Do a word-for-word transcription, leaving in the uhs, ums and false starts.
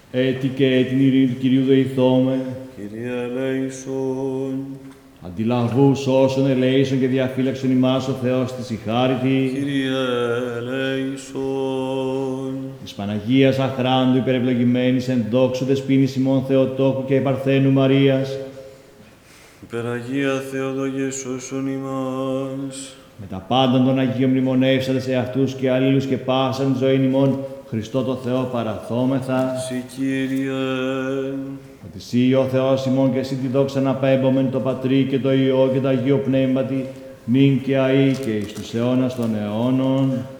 έτη και την ειρήνη του Κυρίου δεηθώμε. Κύριε ελέησον. Αντιλαβούς όσων ελέησον και διαφύλαξον ημάς ο Θεός της η χάριτη. Κύριε ελέησον. Της Παναγίας αχράντου υπερευλογημένης εν δόξου δεσποίνης ημών Θεοτόκου και Παρθένου Μαρίας. Υπεραγία Θεοδογέ σώσον ημάς. Με τα πάντα των Αγίων μνημονεύσατε σε αυτούς και αλλήλους και πάσαν ζωήν ημών Χριστό το Θεό παραθόμεθα. Συ Κύριε. Ότι εσύ ο Θεός ημών και εσύ τη δόξα να πέμπομεν το Πατρί και το Υιό και το Αγίο Πνεύματι, νυν και αεί και εις τους αιώνας των αιώνων.